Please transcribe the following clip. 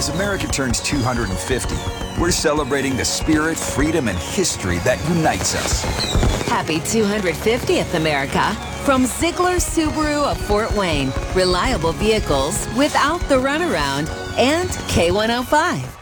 As America turns 250, we're celebrating the spirit, freedom, and history that unites us. Happy 250th, America. From Ziegler Subaru of Fort Wayne, reliable vehicles without the runaround, and K105.